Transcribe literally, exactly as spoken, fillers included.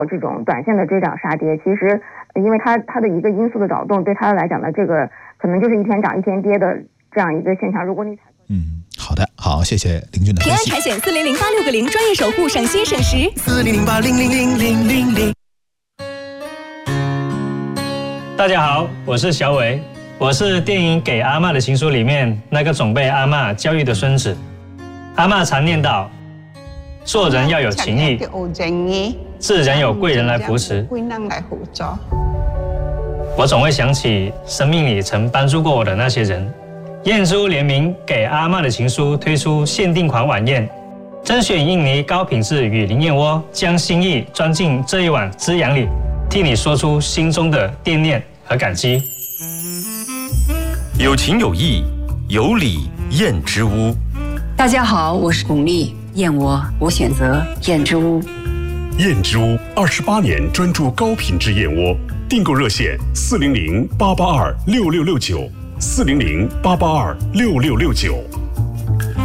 这种短线的追涨杀跌，其实因为它它的一个因素的扰动，对它来讲呢，这个可能就是一天涨一天跌的这样一个现象。如果你嗯，好的，好，谢谢林俊的分析。 平安财险四零零八六个零，专业守护，省心省时。 四零零八零零零零零零。 大家好，我是小伟，我是电影《给阿嬷的情书》里面那个总被阿嬷教育的孙子。阿嬷常念叨，做人要有情义，自然有贵人来扶持。我总会想起生命里曾帮助过我的那些人。燕珠联名《给阿嬷的情书》推出限定款晚宴，甄选印尼高品质与灵燕窝，将心意装进这一碗滋养里，替你说出心中的惦念和感激。 有情有义，有礼燕之屋。 大家好，我是巩俐，燕窝我选择燕之屋。 燕之屋二十八年专注高品质燕窝，订购热线四零零八八二六六六九，四零零八八二六六六九。